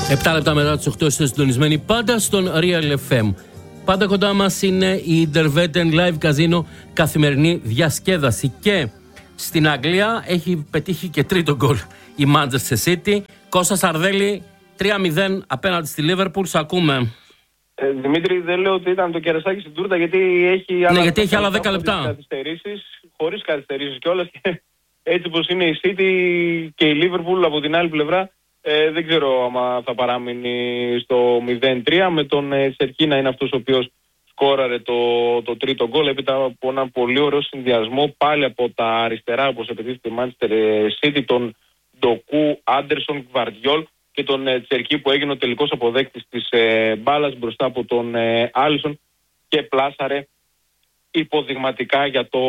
7 λεπτά μετά τις 8 είστε συντονισμένοι πάντα στον Real FM. Πάντα κοντά μας είναι η Derwenten Live Casino, καθημερινή διασκέδαση. Και στην Αγγλία έχει πετύχει και τρίτο γκολ η Manchester City. Κώστα Σαρδέλη, 3-0 απέναντι στη Liverpool. Σ' ακούμε. Δημήτρη, δεν λέω ότι ήταν το κερασάκι στην τούρτα, γιατί έχει άλλα, γιατί έχει άλλα 10 λεπτά. Χωρίς καθυστερήσεις κιόλας. Έτσι πως είναι η City και η Liverpool από την άλλη πλευρά, δεν ξέρω άμα θα παραμείνει στο 0-3, με τον Σερκί να είναι αυτός ο οποίος σκόραρε το τρίτο γκολ, έπειτα από ένα πολύ ωραίο συνδυασμό πάλι από τα αριστερά, όπως επαιτήθηκε η Manchester City, τον Ντοκού, Άντερσον, Γβαρδιόλ και τον Τσερκί, που έγινε ο τελικός αποδέκτης της μπάλας μπροστά από τον Άλισον και πλάσαρε υποδειγματικά για το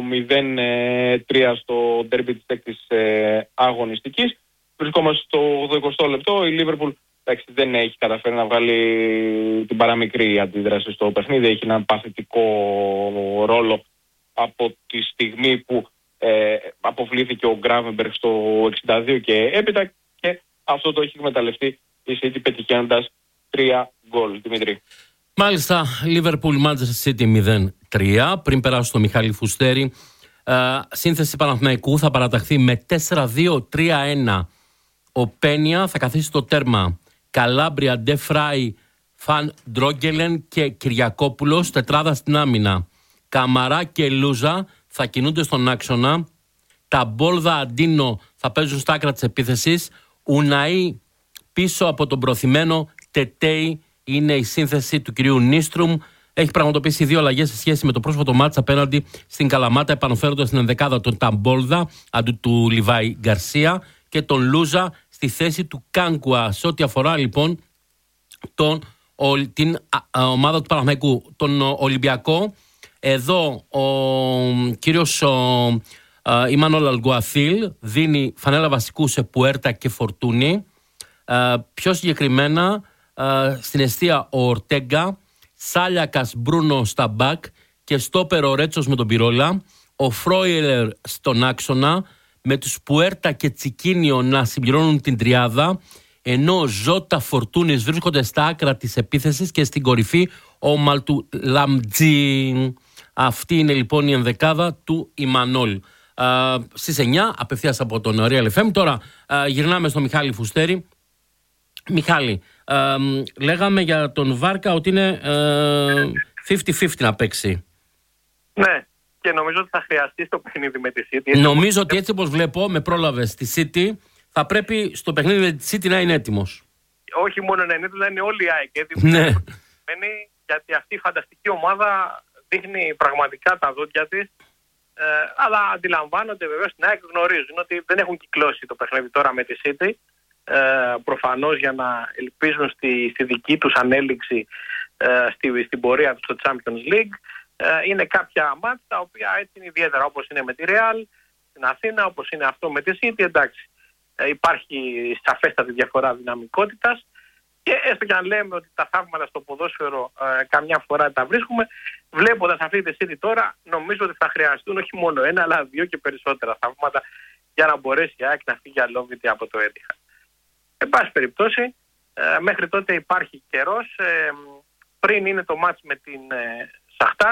0-3 στο ντέρμπι της έκτης αγωνιστικής. Βρισκόμαστε στο 80 λεπτό. Η Liverpool δεν έχει καταφέρει να βγάλει την παραμικρή αντίδραση στο παιχνίδι. Έχει έναν παθητικό ρόλο από τη στιγμή που αποβλήθηκε ο Γκράβενμπεργκ στο 62 και έπειτα, και αυτό το έχει εκμεταλλευτεί η City πετυχαίνοντας 3 γκολ. Δημήτρη. Μάλιστα, Liverpool Manchester City 0-3. Πριν περάσω στο Μιχάλη Φουστέρη, σύνθεση Παναθηναϊκού θα παραταχθεί με 4-2-3-1. Ο Πένια θα καθίσει στο τέρμα. Καλάμπρια, Ντε Φράι, Φαν Ντρόγκελεν και Κυριακόπουλος, τετράδα στην άμυνα. Καμαρά και Λούζα θα κινούνται στον άξονα. Τα Μπόλδα, Αντίνο θα παίζουν στα άκρα της επίθεσης. Ουναή πίσω από τον προθυμένο. Τετέι είναι η σύνθεση του κυρίου Νίστρουμ. Έχει πραγματοποιήσει 2 αλλαγές σε σχέση με το πρόσφατο μάτς απέναντι στην Καλαμάτα, επαναφέροντας την ενδεκάδα τον Ταμπόλδα αντί του Λιβάη Γκαρσία και τον Λούζα στη θέση του Κάνκουα. Σε ό,τι αφορά λοιπόν την ομάδα του Παναθηναϊκού, τον Ολυμπιακό, εδώ ο κύριος Ιμάνολ Αλγκουαθίλ δίνει φανέλα βασικού σε Πουέρτα και Φορτούνι. Πιο συγκεκριμένα στην εστία ο Ορτέγκα, Σάλιακας Μπρούνο στα μπακ και στόπερ ο Ρέτσος με τον Πυρόλα, ο Φρόιλερ στον άξονα, με τους Πουέρτα και Τσικίνιο να συμπληρώνουν την τριάδα, ενώ Ζώτα, Φορτούνης βρίσκονται στα άκρα της επίθεσης και στην κορυφή ο Μαλτου Λαμτζίν. Αυτή είναι λοιπόν η ενδεκάδα του Ιμανόλ. Στις 9 απευθείας από τον Real FM. Τώρα γυρνάμε στο Μιχάλη Φουστέρη. Μιχάλη, λέγαμε για τον Βάρκα ότι είναι 50-50 να παίξει. Ναι, και νομίζω ότι θα χρειαστεί στο παιχνίδι με τη City. Νομίζω ότι έτσι όπως βλέπω, με πρόλαβες τη City, θα πρέπει στο παιχνίδι με τη City να είναι έτοιμος. Όχι μόνο να είναι έτοιμος, να είναι όλοι οι ΑΕΚ έτοιμοι. Ναι. Γιατί αυτή η φανταστική ομάδα δείχνει πραγματικά τα δόντια της. Αλλά αντιλαμβάνονται βεβαίως την ΑΕΚ, γνωρίζουν ότι δεν έχουν κυκλώσει το παιχνίδι τώρα με τη City. Προφανώς για να ελπίζουν στη δική τους ανέλυξη στην πορεία του στο Champions League. Είναι κάποια μάτς τα οποία έτσι είναι ιδιαίτερα, όπως είναι με τη Real στην Αθήνα, όπως είναι αυτό με τη City. Εντάξει, υπάρχει σαφέστατη διαφορά δυναμικότητας και έστω και αν λέμε ότι τα θαύματα στο ποδόσφαιρο καμιά φορά τα βρίσκουμε, βλέποντας αυτή τη City τώρα, νομίζω ότι θα χρειαστούν όχι μόνο ένα αλλά 2 και περισσότερα θαύματα για να μπορέσει η ΑΕΚ να φύγει αλόβητη από το Etihad. Εν πάση περιπτώσει, μέχρι τότε υπάρχει καιρός. Πριν είναι το μάτς με την Σαχτάρ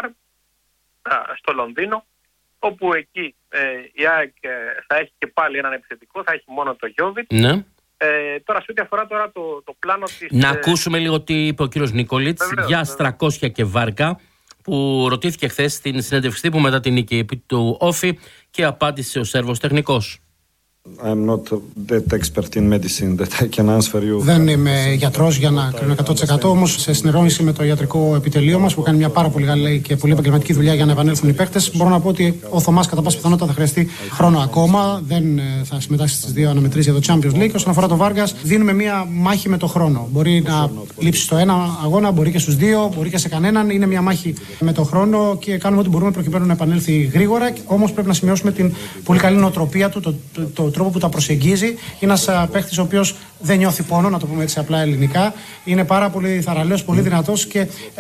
στο Λονδίνο, όπου εκεί η ΑΕΚ θα έχει και πάλι έναν επιθετικό, θα έχει μόνο το Γιόβιτ. Ναι. Τώρα σε ό,τι αφορά τώρα το πλάνο της... Να ακούσουμε λίγο τι είπε ο κύριος Νικολίτς για Στρακόσια και Βάρκα, που ρωτήθηκε χθες στην συνέντευξη τύπου μετά την νίκη του Όφη και απάντησε ο Σέρβος τεχνικός. I'm not that expert in medicine that I can answer you. Δεν είμαι γιατρός για να κρίνω 100%, όμως σε συνεννόηση με το ιατρικό επιτελείο μας που κάνει μια πάρα πολύ καλή και πολύ επαγγελματική δουλειά για να επανέλθουν οι παίκτες, μπορώ να πω ότι ο Θωμάς κατά πάσα πιθανότητα θα χρειαστεί χρόνο ακόμα. Δεν θα συμμετάσχει στις 2 αναμετρήσεις για το Champions League. Όσον αφορά το Βάργας, δίνουμε μια μάχη με το χρόνο. Μπορεί να λείψει στο ένα αγώνα, μπορεί και στους 2, μπορεί και σε κανέναν. Είναι μια μάχη με το χρόνο και κάνουμε ό,τι μπορούμε προκειμένου να επανέλθει γρήγορα. Όμως πρέπει να σημειώσουμε την πολύ καλή νοοτροπία του, το τρόπο που τα προσεγγίζει. Είναι ένας παίχτης ο οποίος δεν νιώθει πόνο, να το πούμε έτσι απλά ελληνικά. Είναι πάρα πολύ θαραλέος, πολύ δυνατός και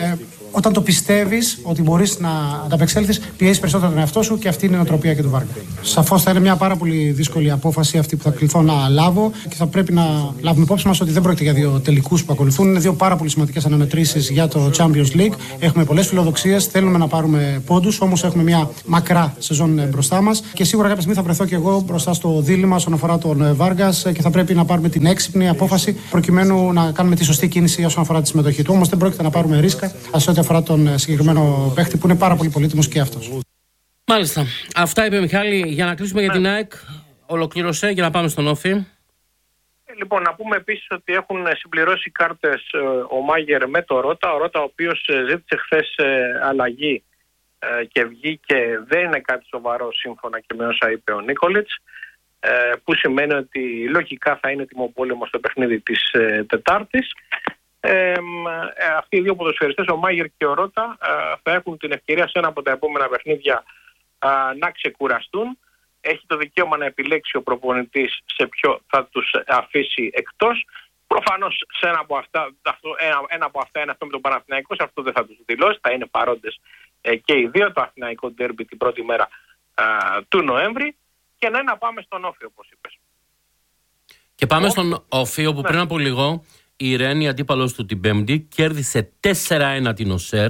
Όταν το πιστεύεις ότι μπορείς να ανταπεξέλθεις, πιέζεις περισσότερο τον εαυτό σου και αυτή είναι η νοοτροπία και του Βάργα. Σαφώς θα είναι μια πάρα πολύ δύσκολη απόφαση αυτή που θα κληθώ να λάβω και θα πρέπει να λάβουμε υπόψη μας ότι δεν πρόκειται για δύο τελικούς που ακολουθούν. Είναι δύο πάρα πολύ σημαντικές αναμετρήσεις για το Champions League. Έχουμε πολλές φιλοδοξίες, θέλουμε να πάρουμε πόντους, όμως έχουμε μια μακρά σεζόν μπροστά μας και σίγουρα κάποια στιγμή θα βρεθώ και εγώ μπροστά στο δίλημμα όσον αφορά τον Βάργας και θα πρέπει να πάρουμε την έξυπνη απόφαση προκειμένου να κάνουμε τη σωστή κίνηση όσον αφορά τη συμμετοχή του. Όμως δεν πρόκειται να πάρουμε ρίσκα σε ό,τι αφορά τον συγκεκριμένο παίχτη που είναι πάρα πολύ πολύτιμος και αυτός. Μάλιστα. Αυτά είπε Μιχάλη. Για να κλείσουμε για την ΑΕΚ, ολοκλήρωσε για να πάμε στον Όφη. Λοιπόν, να πούμε επίσης ότι έχουν συμπληρώσει κάρτες ο Μάγερ με το Ρώτα. Ο Ρώτα, ο οποίος ζήτησε χθες αλλαγή και βγήκε, δεν είναι κάτι σοβαρό σύμφωνα και με όσα είπε ο Νίκολιτς, που σημαίνει ότι λογικά θα είναι τιμοπόλεμο στο παιχνίδι της Τετάρτης. Αυτοί οι δύο ποδοσφαιριστές, ο Μάγερ και ο Ρώτα, θα έχουν την ευκαιρία σε ένα από τα επόμενα παιχνίδια να ξεκουραστούν. Έχει το δικαίωμα να επιλέξει ο προπονητής σε ποιο θα τους αφήσει εκτός. Προφανώς σε ένα από αυτά είναι αυτό με τον Παναθηναϊκό, σε αυτό δεν θα τους δηλώσει, θα είναι παρόντες και οι δύο, το Αθηναϊκό ντέρμπι την πρώτη μέρα του Νοέμβρη. Και να πάμε στον Όφη, όπως είπες. Και πάμε στον Όφη, όπου πριν από λίγο η Ρένη, αντίπαλος του την Πέμπτη, κέρδισε 4-1 την ΟΣΕΡ.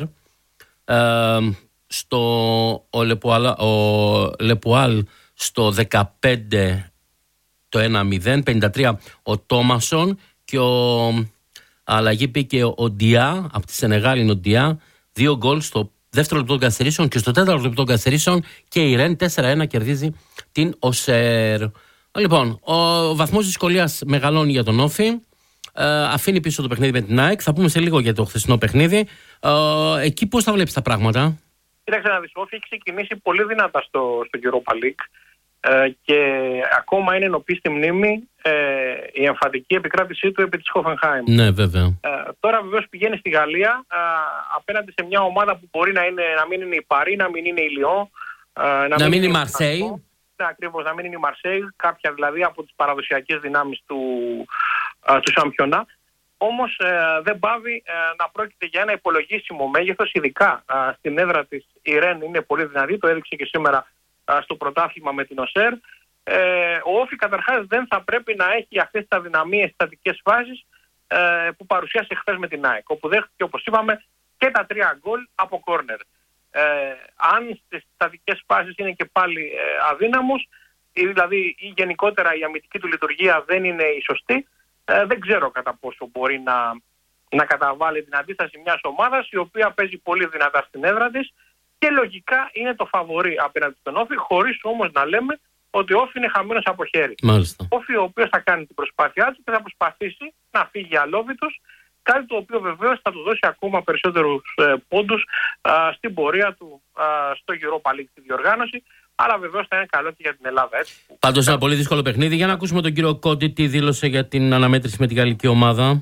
Ο Λεπουάλ στο 15 το 1-0, 53 ο Τόμασον και αλλαγή πήγε ο Ντιά, από τη Σενεγάλη είναι ο Ντιά, 2 γκολ στο δεύτερο λεπτό των καθυστερήσεων και στο τέταρτο λεπτό των καθυστερήσεων και η Ρεν 4-1 κερδίζει την ΟΣΕΡ. Λοιπόν, ο βαθμός δυσκολίας μεγαλώνει για τον Όφη. Αφήνει πίσω το παιχνίδι με την ΑΕΚ. Θα πούμε σε λίγο για το χθεσινό παιχνίδι. Εκεί πώς θα βλέπεις τα πράγματα? Κοίταξε να δεις, ο Όφη έχει ξεκινήσει πολύ δυνατά στο Europa League και ακόμα είναι ενωπή στη μνήμη η εμφαντική επικράτησή του επί της Hoffenheim. Ναι, βέβαια. Τώρα βεβαίως πηγαίνει στη Γαλλία απέναντι σε μια ομάδα που μπορεί να μην είναι η Παρί, να μην είναι η Λιόν, να μην είναι η Μαρσέη. Ναι, ακριβώς, να μην είναι η Μαρσέη, κάποια δηλαδή από τις παραδοσιακές δυνάμεις του Σαμπιονά. Όμως δεν πάβει να πρόκειται για ένα υπολογίσιμο μέγεθος, ειδικά στην έδρα της η Ρεν είναι πολύ δυνατή, το έδειξε και σήμερα στο πρωτάθλημα με την ΟΣΕΡ. Ο Όφη καταρχάς δεν θα πρέπει να έχει αυτές τις αδυναμίες στατικές φάσεις που παρουσίασε χθες με την ΑΕΚ, όπου δέχτηκε, όπως είπαμε, και τα 3 γκολ από κόρνερ. Αν στις στατικές φάσεις είναι και πάλι αδύναμος, δηλαδή ή γενικότερα η αμυντική του λειτουργία δεν είναι η σωστή, δεν ξέρω κατά πόσο μπορεί να καταβάλει την αντίσταση μιας ομάδας η οποία παίζει πολύ δυνατά στην έδρα της και λογικά είναι το φαβορί απέναντι στον Όφη, χωρίς όμως να λέμε ότι ο Όφη είναι χαμένος από χέρι. Μάλιστα. Όφη ο οποίος θα κάνει την προσπάθειά του και θα προσπαθήσει να φύγει αλόβητος, κάτι το οποίο βεβαίως θα του δώσει ακόμα περισσότερους πόντους στην πορεία του στο Europa League τη διοργάνωση, αλλά βεβαίως θα είναι καλό και για την Ελλάδα. Πάντως ένα πολύ δύσκολο παιχνίδι. Για να ακούσουμε τον κύριο Κόντι τι δήλωσε για την αναμέτρηση με την γαλλική ομάδα.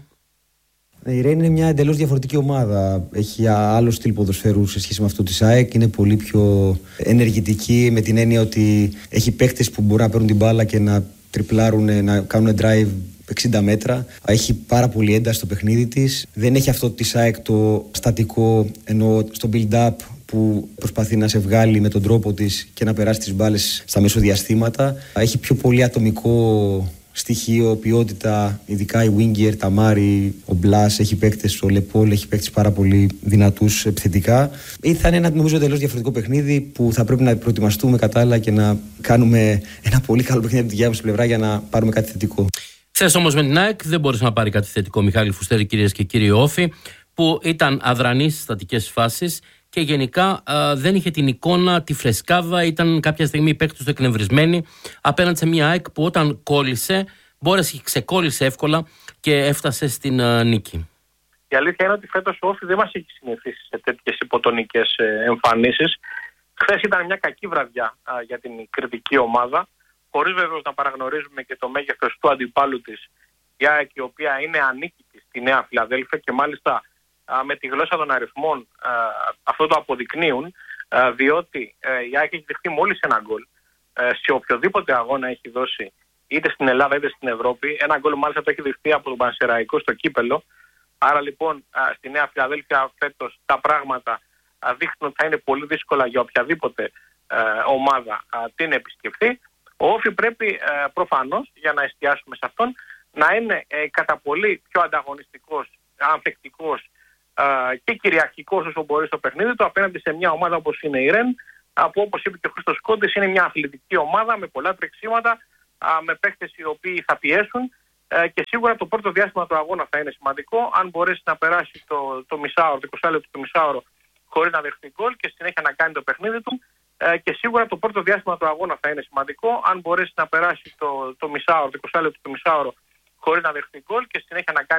Η Ρέιν είναι μια εντελώς διαφορετική ομάδα. Έχει άλλο στυλ ποδοσφαίρου σε σχέση με αυτό της ΑΕΚ. Είναι πολύ πιο ενεργητική, με την έννοια ότι έχει παίκτες που μπορούν να παίρνουν την μπάλα και να τριπλάρουν, να κάνουν drive 60 μέτρα. Έχει πάρα πολύ ένταση στο παιχνίδι της. Δεν έχει αυτό της ΑΕΚ το στατικό, ενώ στο build-up που προσπαθεί να σε βγάλει με τον τρόπο της και να περάσει τις μπάλες στα μεσοδιαστήματα. Έχει πιο πολύ ατομικό στοιχείο, ποιότητα, ειδικά η Winger, τα Μάρι, ο Μπλάς, έχει παίκτες, ο Λεπόλ, έχει παίκτες πάρα πολύ δυνατούς επιθετικά. Θα είναι ένα, νομίζω, τελώς διαφορετικό παιχνίδι που θα πρέπει να προετοιμαστούμε κατάλληλα και να κάνουμε ένα πολύ καλό παιχνίδι από τη δικιά μας πλευρά για να πάρουμε κάτι θετικό. Χθες όμως με την ΑΕΚ δεν μπόρεσε να πάρει κάτι θετικό, Μιχάλη Φουστέρη, κυρίες και κύριοι. Όφη, που ήταν αδρανής στις στατικές φάσεις και γενικά δεν είχε την εικόνα, τη φρεσκάδα. Ήταν κάποια στιγμή οι παίκτες του εκνευρισμένοι απέναντι σε μια ΑΕΚ που όταν κόλλησε, ξεκόλλησε εύκολα και έφτασε στην νίκη. Η αλήθεια είναι ότι φέτος ο Όφη δεν μας έχει συνηθίσει σε τέτοιες υποτονικές εμφανίσεις. Χθες ήταν μια κακή βραδιά για την κριτική ομάδα, χωρίς βεβαίως να παραγνωρίζουμε και το μέγεθος του αντιπάλου της, η ΑΕΚ, η οποία είναι ανίκητη στη Νέα Φιλαδέλφια και μάλιστα με τη γλώσσα των αριθμών αυτό το αποδεικνύουν, διότι η ΑΕΚ έχει δεχτεί μόλις 1 γκολ σε οποιοδήποτε αγώνα έχει δώσει, είτε στην Ελλάδα είτε στην Ευρώπη. 1 γκολ μάλιστα το έχει δεχτεί από τον Πανσεραϊκό στο κύπελο, Άρα λοιπόν στη Νέα Φιλαδέλφια φέτος τα πράγματα δείχνουν ότι θα είναι πολύ δύσκολα για οποιαδήποτε ομάδα την επισκεφθεί. Ο Όφι πρέπει προφανώς, για να εστιάσουμε σε αυτόν, να είναι κατά πολύ πιο ανταγωνιστικός, ανθεκτικός και κυριαρχικός όσο μπορεί στο παιχνίδι του απέναντι σε μια ομάδα όπως είναι η Ρεν, που όπως είπε και ο Χρήστος Κόντης είναι μια αθλητική ομάδα με πολλά τρεξίματα, με παίκτες οι οποίοι θα πιέσουν και σίγουρα το πρώτο διάστημα του αγώνα θα είναι σημαντικό. Αν μπορέσει να περάσει το μισάωρο, το 20 λεπτό το μισάωρο χωρίς να δεχτεί γκολ και συνέχεια να κάνει το παιχνίδι του, και σίγουρα το πρώτο διάστημα του αγώνα θα είναι σημαντικό. Αν μπορέσει να περάσει το μισάωρο, το 20 λεπτό το μισάωρο χωρίς να δεχτεί γκολ και συνέχεια να κάνει